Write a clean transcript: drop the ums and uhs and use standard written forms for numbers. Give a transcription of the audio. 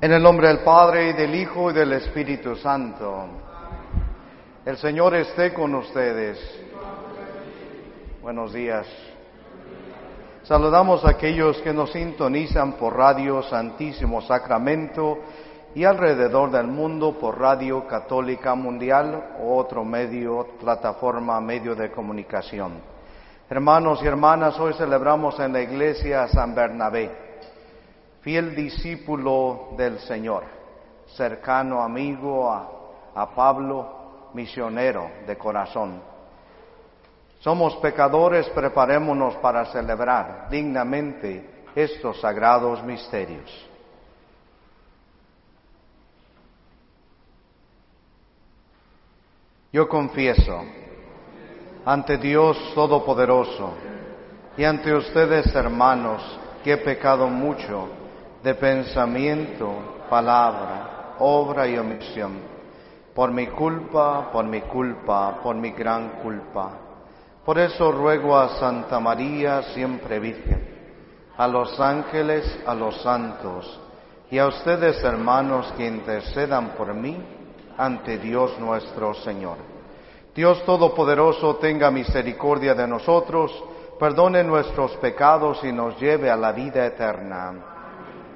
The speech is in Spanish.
En el nombre del Padre, y del Hijo, y del Espíritu Santo. El Señor esté con ustedes. Buenos días. Saludamos a aquellos que nos sintonizan por Radio Santísimo Sacramento y alrededor del mundo por Radio Católica Mundial o otro medio, plataforma, medio de comunicación. Hermanos y hermanas, hoy celebramos en la iglesia a San Bernabé, fiel discípulo del Señor, cercano amigo a Pablo, misionero de corazón. Somos pecadores, preparémonos para celebrar dignamente estos sagrados misterios. Yo confieso ante Dios Todopoderoso y ante ustedes, hermanos, que he pecado mucho de pensamiento, palabra, obra y omisión, por mi culpa, por mi gran culpa. Por eso ruego a Santa María, siempre Virgen, a los ángeles, a los santos, y a ustedes, hermanos, que intercedan por mí ante Dios nuestro Señor. Dios Todopoderoso tenga misericordia de nosotros, perdone nuestros pecados y nos lleve a la vida eterna.